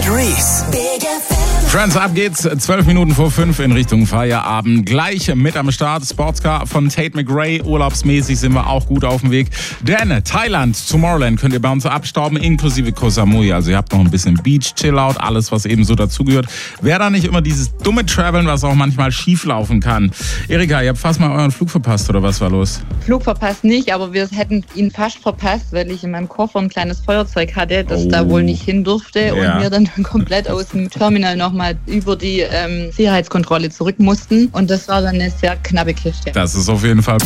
mit Reese. Friends, ab geht's. 12 Minuten vor 5 in Richtung Feierabend. Gleich mit am Start. Sportscar von Tate McRae. Urlaubsmäßig sind wir auch gut auf dem Weg. Denn Thailand, Tomorrowland könnt ihr bei uns abstauben, inklusive Koh Samui. Also ihr habt noch ein bisschen Beach, Chillout, alles, was eben so dazugehört. Wäre da nicht immer dieses dumme Traveln, was auch manchmal schief laufen kann. Erika, ihr habt fast mal euren Flug verpasst, oder was war los? Flug verpasst nicht, aber wir hätten ihn fast verpasst, weil ich in meinem Koffer ein kleines Feuerzeug hatte, das da wohl nicht hin durfte und wir dann komplett aus dem Terminal nochmal über die Sicherheitskontrolle zurück mussten. Und das war dann eine sehr knappe Kiste. Das ist auf jeden Fall